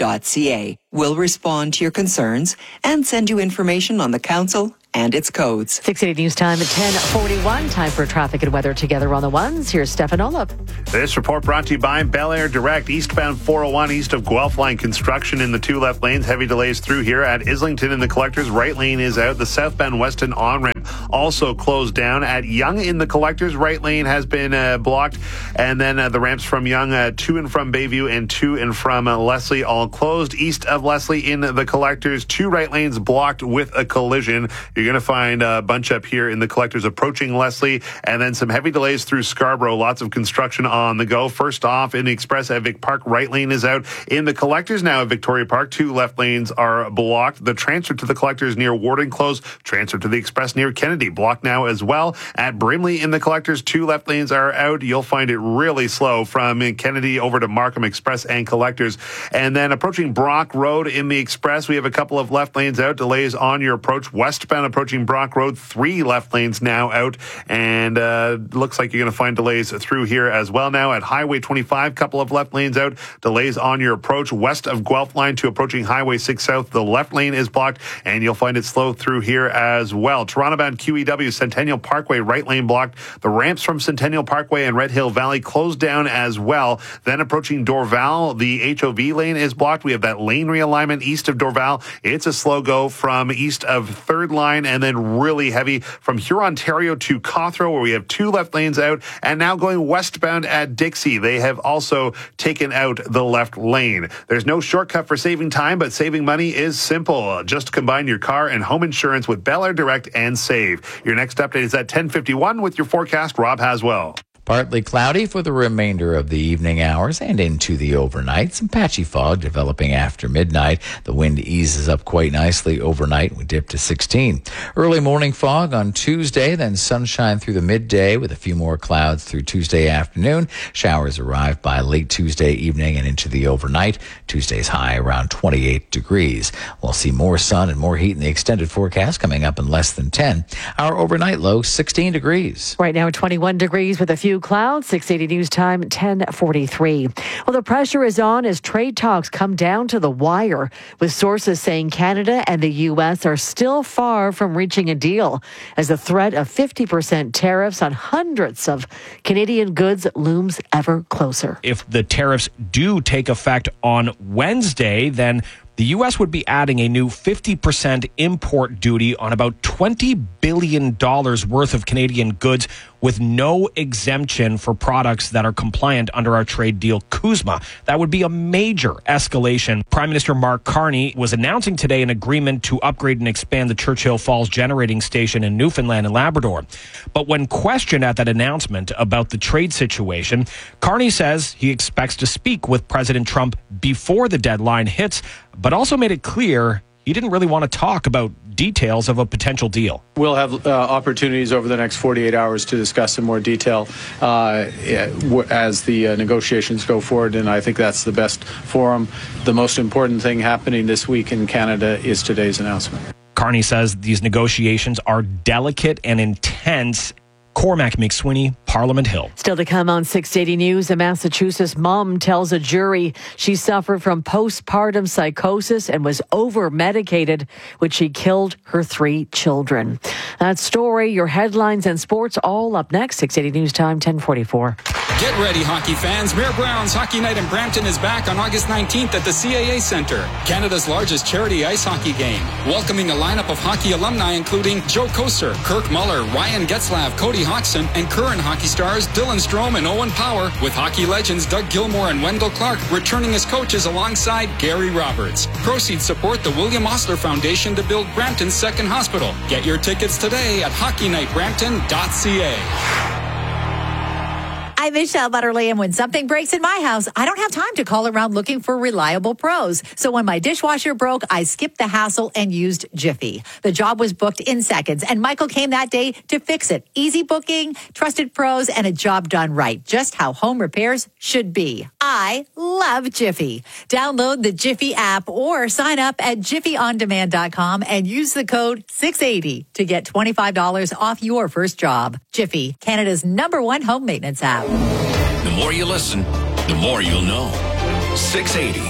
council.ca. We'll respond to your concerns and send you information on the council and its codes. 680 News Time at 10:41. Time for traffic and weather together on the ones. Here's Stefan Olaf. This report brought to you by Bel Air Direct. Eastbound 401 east of Guelph Line construction in the two left lanes. Heavy delays through here at Islington in the Collectors. Right lane is out. The southbound Weston on-ramp also closed down. At Yonge in the Collectors, right lane has been blocked. And then the ramps from Yonge to and from Bayview and to and from Leslie all closed. East of Leslie in the Collectors, two right lanes blocked with a collision. You're going to find a bunch up here in the Collectors approaching Leslie, and then some heavy delays through Scarborough. Lots of construction on the go. First off, in the Express at Vic Park, right lane is out. In the Collectors now at Victoria Park, two left lanes are blocked. The transfer to the Collectors near Warden closed. Transfer to the Express near Kennedy blocked now as well. At Brimley in the Collectors, two left lanes are out. You'll find it really slow from Kennedy over to Markham Express and Collectors. And then approaching Brock Road in the Express, we have a couple of left lanes out. Delays on your approach. Westbound approaching Brock Road, three left lanes now out, and looks like you're going to find delays through here as well now. At Highway 25, couple of left lanes out. Delays on your approach west of Guelph Line to approaching Highway 6 South. The left lane is blocked, and you'll find it slow through here as well. Toronto-bound QEW, Centennial Parkway, right lane blocked. The ramps from Centennial Parkway and Red Hill Valley closed down as well. Then approaching Dorval, the HOV lane is blocked. We have that lane realignment east of Dorval. It's a slow go from east of 3rd Line, and then really heavy from Hurontario to Cawthron, where we have two left lanes out, and now going westbound at Dixie. They have also taken out the left lane. There's no shortcut for saving time, but saving money is simple. Just combine your car and home insurance with Bel Air Direct and save. Your next update is at 10:51 with your forecast, Rob Haswell. Partly cloudy for the remainder of the evening hours and into the overnight. Some patchy fog developing after midnight. The wind eases up quite nicely overnight. We dip to 16. Early morning fog on Tuesday, then sunshine through the midday with a few more clouds through Tuesday afternoon. Showers arrive by late Tuesday evening and into the overnight. Tuesday's high around 28 degrees. We'll see more sun and more heat in the extended forecast coming up in less than 10. Our overnight low, 16 degrees. Right now, 21 degrees with a few clouds. 680 News Time, 10:43. Well, the pressure is on as trade talks come down to the wire, with sources saying Canada and the U.S. are still far from reaching a deal as the threat of 50% tariffs on hundreds of Canadian goods looms ever closer. If the tariffs do take effect on Wednesday, then the U.S. would be adding a new 50% import duty on about $20 billion worth of Canadian goods with no exemption for products that are compliant under our trade deal, CUSMA. That would be a major escalation. Prime Minister Mark Carney was announcing today an agreement to upgrade and expand the Churchill Falls generating station in Newfoundland and Labrador. But when questioned at that announcement about the trade situation, Carney says he expects to speak with President Trump before the deadline hits, but also made it clear he didn't really want to talk about details of a potential deal. We'll have opportunities over the next 48 hours to discuss in more detail as the negotiations go forward, and I think that's the best forum. The most important thing happening this week in Canada is today's announcement. Carney says these negotiations are delicate and intense. Cormac McSweeney, Parliament Hill. Still to come on 680 News, a Massachusetts mom tells a jury she suffered from postpartum psychosis and was over-medicated, which she killed her 3 children. That story, your headlines and sports all up next. 680 News Time, 10:44. Get ready, hockey fans. Mayor Brown's Hockey Night in Brampton is back on August 19th at the CAA Centre, Canada's largest charity ice hockey game. Welcoming a lineup of hockey alumni including Joe Koser, Kirk Muller, Ryan Getzlav, Cody Hodgson, and current hockey stars Dylan Strome and Owen Power, with hockey legends Doug Gilmour and Wendell Clark returning as coaches alongside Gary Roberts. Proceeds support the William Osler Foundation to build Brampton's second hospital. Get your tickets today at hockeynightbrampton.ca. I'm Michelle Butterly, and when something breaks in my house, I don't have time to call around looking for reliable pros. So when my dishwasher broke, I skipped the hassle and used Jiffy. The job was booked in seconds, and Michael came that day to fix it. Easy booking, trusted pros, and a job done right. Just how home repairs should be. I love Jiffy. Download the Jiffy app or sign up at jiffyondemand.com and use the code 680 to get $25 off your first job. Jiffy, Canada's #1 home maintenance app. The more you listen, the more you'll know. 680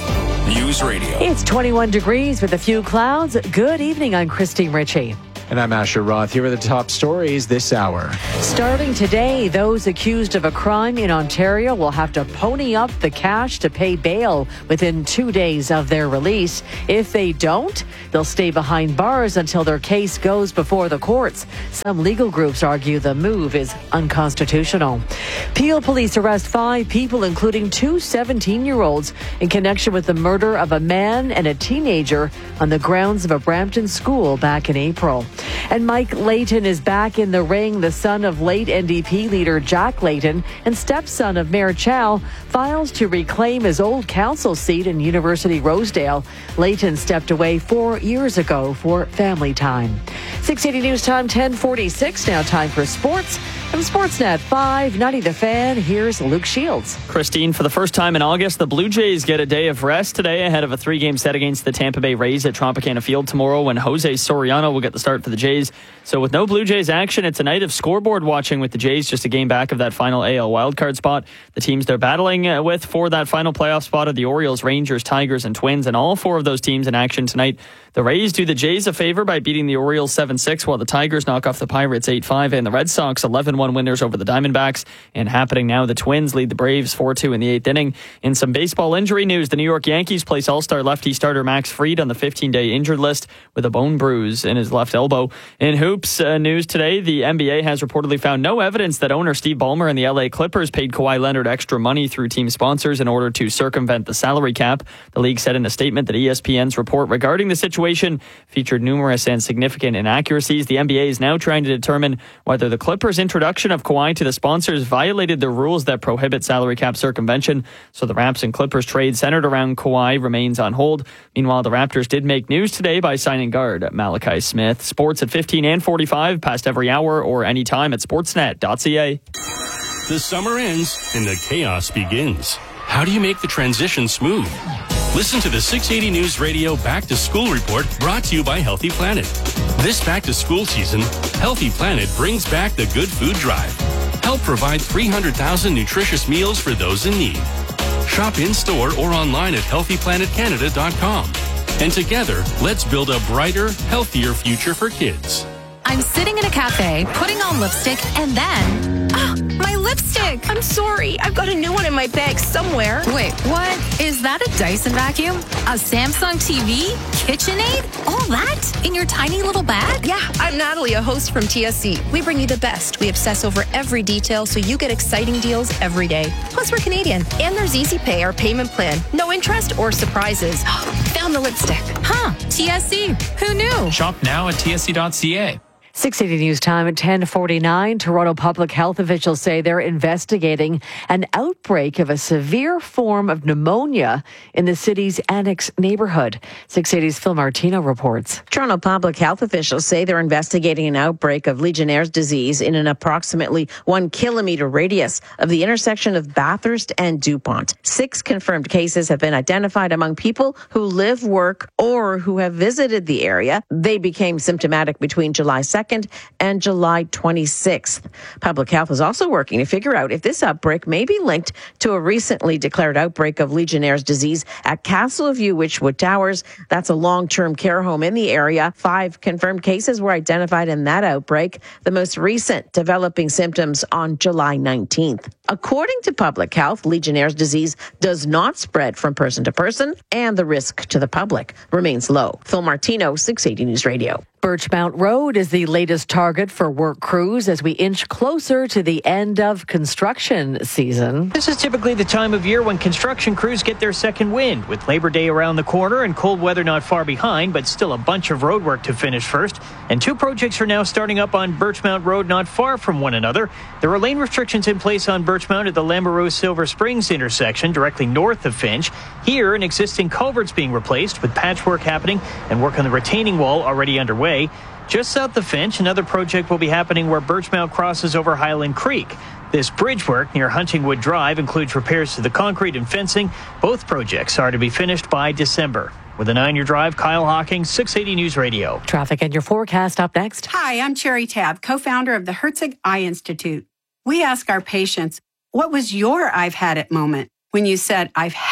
News Radio. It's 21 degrees with a few clouds. Good evening. I'm Christine Ritchie. And I'm Asher Roth. Here are the top stories this hour. Starting today, those accused of a crime in Ontario will have to pony up the cash to pay bail within 2 days of their release. If they don't, they'll stay behind bars until their case goes before the courts. Some legal groups argue the move is unconstitutional. Peel police arrest 5 people, including 2 17-year-olds, in connection with the murder of a man and a teenager on the grounds of a Brampton school back in April. And Mike Layton is back in the ring. The son of late NDP leader Jack Layton and stepson of Mayor Chow files to reclaim his old council seat in University Rosedale. Layton stepped away 4 years ago for family time. 680 News Time, 10:46. Now time for sports. From Sportsnet 590 The Fan, here's Luke Shields. Christine, for the first time in August, the Blue Jays get a day of rest today ahead of a 3-game set against the Tampa Bay Rays at Tropicana Field tomorrow, when Jose Soriano will get the start for the Jays. So with no Blue Jays action, it's a night of scoreboard watching with the Jays just a game back of that final AL wildcard spot. The teams they're battling with for that final playoff spot are the Orioles, Rangers, Tigers, and Twins, and all 4 of those teams in action tonight. The Rays do the Jays a favor by beating the Orioles 7-6, while the Tigers knock off the Pirates 8-5, and the Red Sox 11-1 winners over the Diamondbacks. And happening now, the Twins lead the Braves 4-2 in the 8th inning. In some baseball injury news, the New York Yankees place All-Star lefty starter Max Fried on the 15-day injured list with a bone bruise in his left elbow. In hoops news today, the NBA has reportedly found no evidence that owner Steve Ballmer and the LA Clippers paid Kawhi Leonard extra money through team sponsors in order to circumvent the salary cap. The league said in a statement that ESPN's report regarding the situation featured numerous and significant inaccuracies. The NBA is now trying to determine whether the Clippers' introduction of Kawhi to the sponsors violated the rules that prohibit salary cap circumvention. So the Raps and Clippers trade centered around Kawhi remains on hold. Meanwhile, the Raptors did make news today by signing guard Malachi Smith. Sports at 15 and 45, past every hour or anytime at sportsnet.ca. The summer ends and the chaos begins. How do you make the transition smooth? Listen to the 680 News Radio Back to School Report, brought to you by Healthy Planet. This back to school season, Healthy Planet brings back the Good Food Drive. Help provide 300,000 nutritious meals for those in need. Shop in-store or online at healthyplanetcanada.com. And together, let's build a brighter, healthier future for kids. I'm sitting in a cafe, putting on lipstick, and then... my lipstick! I'm sorry. I've got a new one in my bag somewhere. Wait, what? Is that a Dyson vacuum? A Samsung TV? KitchenAid? All that? In your tiny little bag? Yeah, I'm Natalie, a host from TSC. We bring you the best. We obsess over every detail so you get exciting deals every day. Plus, we're Canadian. And there's Easy Pay, our payment plan. No interest or surprises. Found the lipstick. Huh. TSC. Who knew? Shop now at tsc.ca. 680 News Time at 10:49. Toronto public health officials say they're investigating an outbreak of a severe form of pneumonia in the city's Annex neighborhood. 680's Phil Martino reports. Toronto public health officials say they're investigating an outbreak of Legionnaire's disease in an approximately 1 kilometer radius of the intersection of Bathurst and DuPont. 6 confirmed cases have been identified among people who live, work, or who have visited the area. They became symptomatic between July 2nd and July 26th. Public Health is also working to figure out if this outbreak may be linked to a recently declared outbreak of Legionnaire's disease at Castleview Witchwood Towers. That's a long-term care home in the area. 5 confirmed cases were identified in that outbreak, the most recent developing symptoms on July 19th. According to Public Health, Legionnaire's disease does not spread from person to person, and the risk to the public remains low. Phil Martino, 680 News Radio. Birchmount Road is the latest target for work crews as we inch closer to the end of construction season. This is typically the time of year when construction crews get their second wind, with Labor Day around the corner and cold weather not far behind, but still a bunch of road work to finish first. And 2 projects are now starting up on Birchmount Road not far from one another. There are lane restrictions in place on Birchmount at the Lambereau Silver Springs intersection directly north of Finch. Here, an existing culvert's being replaced with patchwork happening and work on the retaining wall already underway. Just south of Finch, another project will be happening where Birchmount crosses over Highland Creek. This bridge work near Huntingwood Drive includes repairs to the concrete and fencing. Both projects are to be finished by December. With a 9-year drive, Kyle Hawking, 680 News Radio. Traffic and your forecast up next. Hi, I'm Cherry Tabb, co-founder of the Herzig Eye Institute. We ask our patients, what was your I've had it moment when you said, I've had it?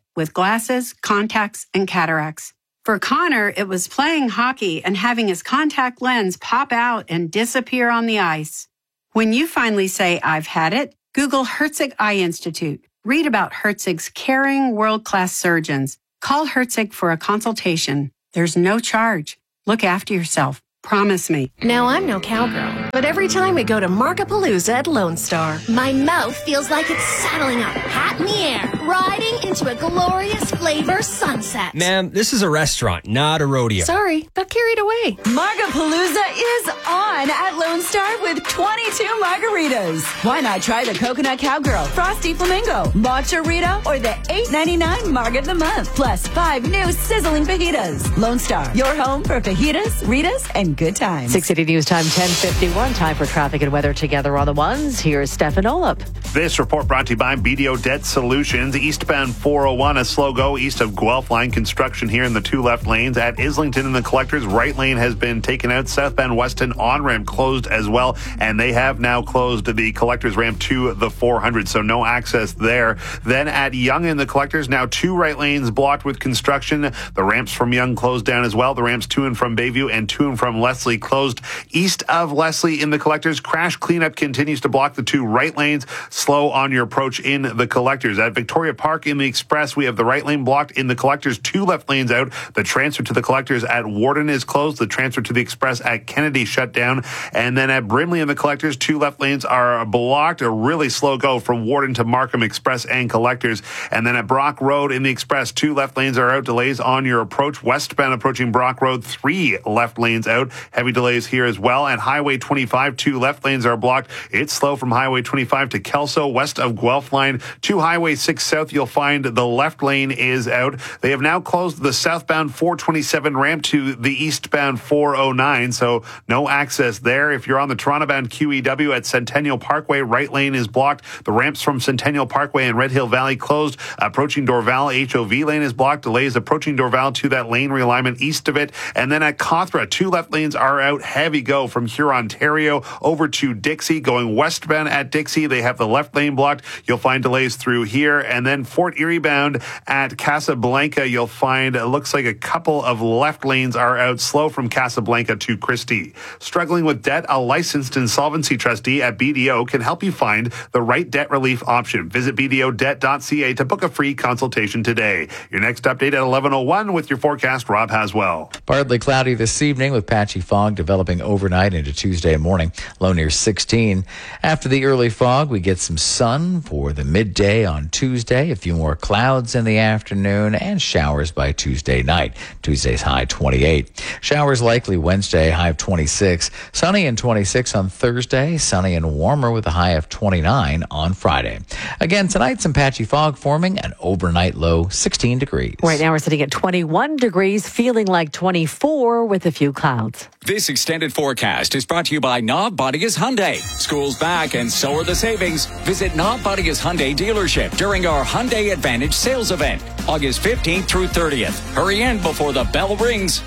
with glasses, contacts, and cataracts. For Connor, it was playing hockey and having his contact lens pop out and disappear on the ice. When you finally say, I've had it, Google Herzig Eye Institute. Read about Herzig's caring, world-class surgeons. Call Herzig for a consultation. There's no charge. Look after yourself. Promise me. Now, I'm no cowgirl, but every time we go to Markapalooza at Lone Star, my mouth feels like it's saddling up, hat in the air, riding into a glorious flavor sunset. Ma'am, this is a restaurant, not a rodeo. Sorry, got carried away. Markapalooza is on at Lone Star with 22 margaritas. Why not try the Coconut Cowgirl, Frosty Flamingo, Matcha Rita, or the $8.99 Marg of the Month, plus 5 new sizzling fajitas. Lone Star, your home for fajitas, Ritas, and good times. 680 News Time, 10:51. Time for traffic and weather together on the ones. Here's Stefan Olip. This report brought to you by BDO Debt Solutions. Eastbound 401, a slow go east of Guelph line. Construction here in the 2 left lanes. At Islington and the Collectors, right lane has been taken out. Southbound Weston on-ramp closed as well. And they have now closed the Collectors ramp to the 400, so no access there. Then at Yonge and the Collectors, now 2 right lanes blocked with construction. The ramps from Yonge closed down as well. The ramps to and from Bayview and to and from Leslie closed. East of Leslie in the Collectors, crash cleanup continues to block the 2 right lanes. Slow on your approach in the Collectors. At Victoria Park in the Express, we have the right lane blocked in the Collectors, 2 left lanes out. The transfer to the Collectors at Warden is closed. The transfer to the Express at Kennedy shut down. And then at Brimley in the Collectors, 2 left lanes are blocked. A really slow go from Warden to Markham Express and Collectors. And then at Brock Road in the Express, 2 left lanes are out. Delays on your approach. Westbound approaching Brock Road, 3 left lanes out. Heavy delays here as well. At Highway 25, 2 left lanes are blocked. It's slow from Highway 25 to Kelso, west of Guelph line. To Highway 6 South, you'll find the left lane is out. They have now closed the southbound 427 ramp to the eastbound 409, so no access there. If you're on the Toronto-bound QEW at Centennial Parkway, right lane is blocked. The ramps from Centennial Parkway and Red Hill Valley closed. Approaching Dorval, HOV lane is blocked. Delays approaching Dorval to that lane realignment east of it. And then at Cawthra, 2 left lanes are out. Heavy go from Huron-Ontario over to Dixie. Going westbound at Dixie, they have the left lane blocked. You'll find delays through here. And then Fort Erie bound at Casablanca, you'll find it looks like a couple of left lanes are out. Slow from Casablanca to Christie. Struggling with debt, a licensed insolvency trustee at BDO can help you find the right debt relief option. Visit BDOdebt.ca to book a free consultation today. Your next update at 11:01 with your forecast, Rob Haswell. Partly cloudy this evening with patchy fog developing overnight into Tuesday morning. Low near 16. After the early fog, we get some sun for the midday on Tuesday. A few more clouds in the afternoon and showers by Tuesday night. Tuesday's high 28. Showers likely Wednesday, high of 26. Sunny and 26 on Thursday. Sunny and warmer with a high of 29 on Friday. Again, tonight some patchy fog forming, an overnight low 16 degrees. Right now we're sitting at 21 degrees, feeling like 24 with a few clouds. This extended forecast is brought to you by Knob Bodigas Hyundai. School's back and so are the savings. Visit Knob Bodigas Hyundai dealership during our Hyundai Advantage sales event, August 15th through 30th. Hurry in before the bell rings.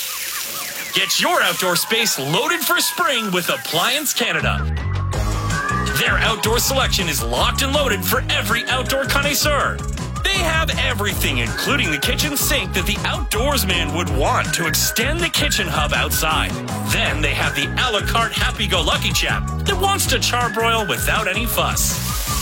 Get your outdoor space loaded for spring with Appliance Canada. Their outdoor selection is locked and loaded for every outdoor connoisseur. They have everything, including the kitchen sink that the outdoorsman would want to extend the kitchen hub outside. Then they have the a la carte happy-go-lucky chap that wants to charbroil without any fuss.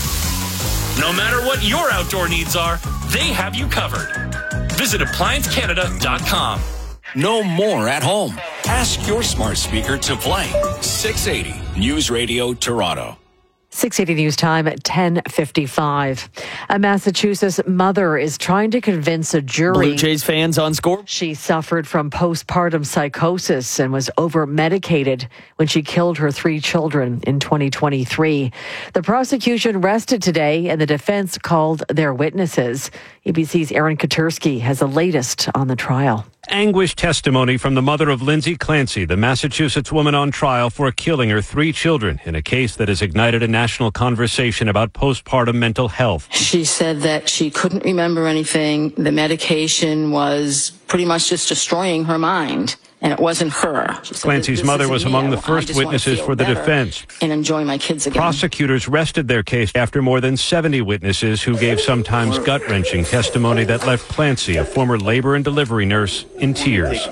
No matter what your outdoor needs are, they have you covered. Visit ApplianceCanada.com. No more at home. Ask your smart speaker to play 680 News Radio Toronto. 680 News Time at 10:55. A Massachusetts mother is trying to convince a jury. Blue Jays fans on score. She suffered from postpartum psychosis and was over-medicated when she killed her 3 children in 2023. The prosecution rested today and the defense called their witnesses. ABC's Aaron Katursky has the latest on the trial. Anguished testimony from the mother of Lindsay Clancy, the Massachusetts woman on trial for killing her 3 children in a case that has ignited a national conversation about postpartum mental health. She said that she couldn't remember anything. The medication was pretty much just destroying her mind. and it wasn't her. She said, Clancy's "This mother isn't was me. among the I first just wanna witnesses feel for the better defense. and enjoy my kids again." Prosecutors rested their case after more than 70 witnesses who gave sometimes gut-wrenching testimony that left Clancy, a former labor and delivery nurse, in tears.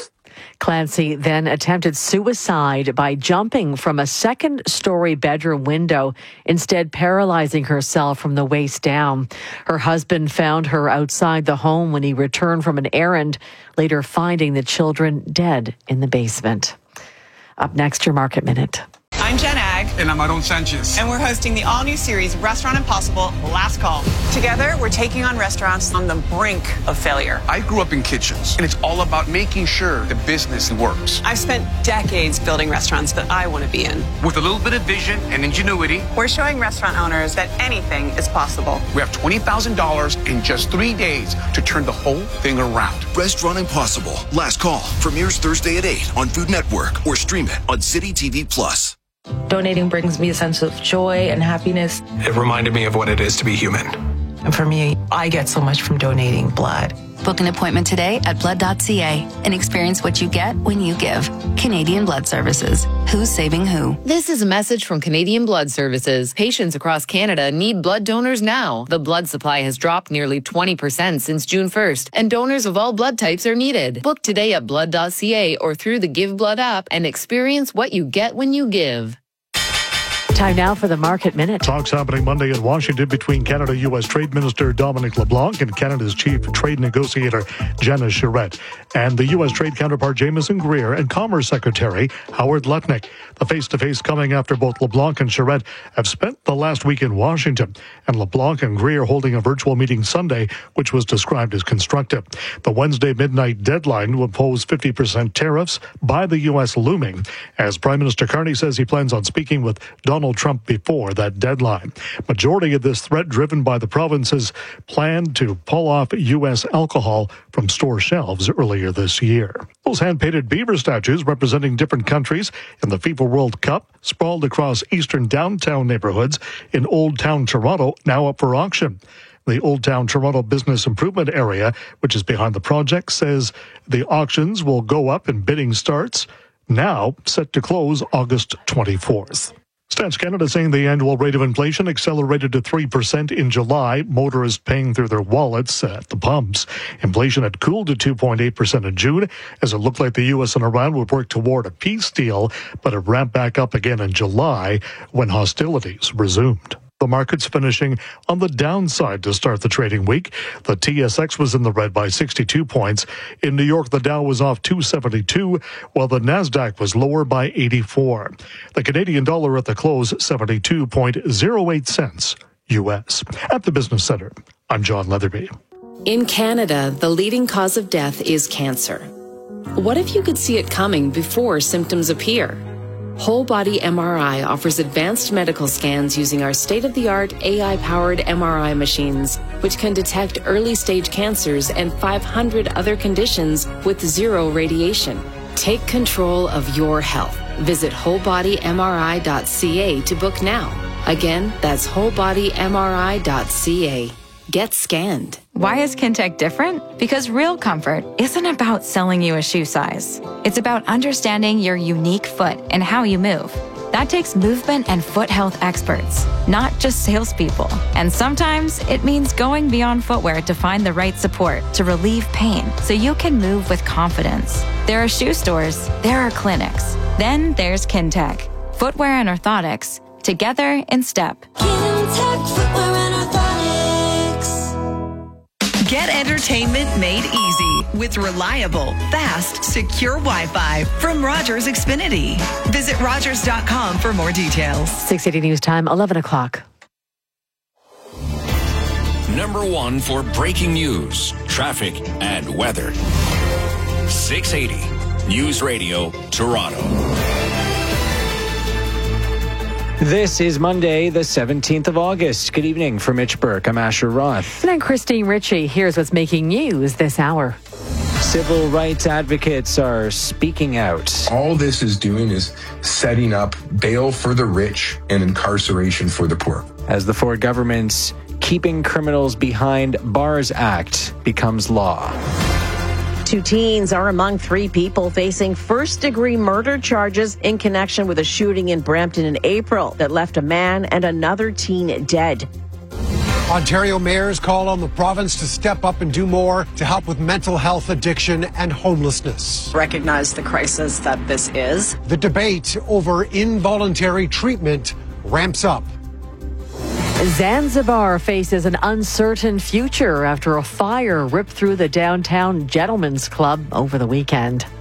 Clancy then attempted suicide by jumping from a second-story bedroom window, instead paralyzing herself from the waist down. Her husband found her outside the home when he returned from an errand, later finding the children dead in the basement. Up next, your Market Minute. I'm Jen Ag. And I'm Aaron Sanchez. And we're hosting the all-new series, Restaurant Impossible, Last Call. Together, we're taking on restaurants on the brink of failure. I grew up in kitchens, and it's all about making sure the business works. I've spent decades building restaurants that I want to be in. With a little bit of vision and ingenuity, we're showing restaurant owners that anything is possible. We have $20,000 in just 3 days to turn the whole thing around. Restaurant Impossible, Last Call, premieres Thursday at 8 on Food Network or stream it on City TV Plus. Donating brings me a sense of joy and happiness. It reminded me of what it is to be human. And for me, I get so much from donating blood. Book an appointment today at blood.ca and experience what you get when you give. Canadian Blood Services. Who's saving who? This is a message from Canadian Blood Services. Patients across Canada need blood donors now. The blood supply has dropped nearly 20% since June 1st, and donors of all blood types are needed. Book today at blood.ca or through the Give Blood app and experience what you get when you give. Time now for the Market Minute. Talks happening Monday in Washington between Canada-U.S. Trade Minister Dominic LeBlanc and Canada's chief trade negotiator Janice Charette, and the U.S. trade counterpart Jameson Greer and Commerce Secretary Howard Lutnick. The face-to-face coming after both LeBlanc and Charette have spent the last week in Washington, and LeBlanc and Greer holding a virtual meeting Sunday, which was described as constructive. The Wednesday midnight deadline to impose 50% tariffs by the U.S. looming, as Prime Minister Carney says he plans on speaking with Donald Trump before that deadline. Majority of this threat driven by the province's plan to pull off U.S. alcohol from store shelves earlier this year. Those hand-painted beaver statues representing different countries in the FIFA World Cup sprawled across eastern downtown neighborhoods in Old Town Toronto, now up for auction. The Old Town Toronto Business Improvement Area, which is behind the project, says the auctions will go up and bidding starts now set to close August 24th. Stats Canada saying the annual rate of inflation accelerated to 3% in July, motorists paying through their wallets at the pumps. Inflation had cooled to 2.8% in June, as it looked like the U.S. and Iran would work toward a peace deal, but it ramped back up again in July when hostilities resumed. The market's finishing on the downside to start the trading week. The TSX was in the red by 62 points. In New York, the Dow was off 272, while the Nasdaq was lower by 84. The Canadian dollar at the close, 72.08 cents U.S. At the Business Center, I'm John Leatherby. In Canada, the leading cause of death is cancer. What if you could see it coming before symptoms appear? Whole Body MRI offers advanced medical scans using our state-of-the-art AI-powered MRI machines, which can detect early-stage cancers and 500 other conditions with zero radiation. Take control of your health. Visit wholebodymri.ca to book now. Again, that's wholebodymri.ca. Get scanned. Why is Kintec different? Because real comfort isn't about selling you a shoe size. It's about understanding your unique foot and how you move. That takes movement and foot health experts, not just salespeople. And sometimes it means going beyond footwear to find the right support to relieve pain so you can move with confidence. There are shoe stores, there are clinics. Then there's Kintec. Footwear and orthotics, together in step. Kintec Footwear and Orthotics. Get entertainment made easy with reliable, fast, secure Wi-Fi from Rogers Xfinity. Visit Rogers.com for more details. 680 News Time, 11 o'clock. Number one for breaking news, traffic, and weather. 680 News Radio, Toronto. This is Monday, the 17th of August. Good evening from Mitch Burke. I'm Asher Roth. And I'm Christine Ritchie. Here's what's making news this hour. Civil rights advocates are speaking out. All this is doing is setting up bail for the rich and incarceration for the poor. As the Ford government's Keeping Criminals Behind Bars Act becomes law. Two teens are among three people facing first-degree murder charges in connection with a shooting in Brampton in April that left a man and another teen dead. Ontario mayors call on the province to step up and do more to help with mental health addiction and homelessness. Recognize the crisis that this is. The debate over involuntary treatment ramps up. Zanzibar faces an uncertain future after a fire ripped through the downtown Gentlemen's Club over the weekend.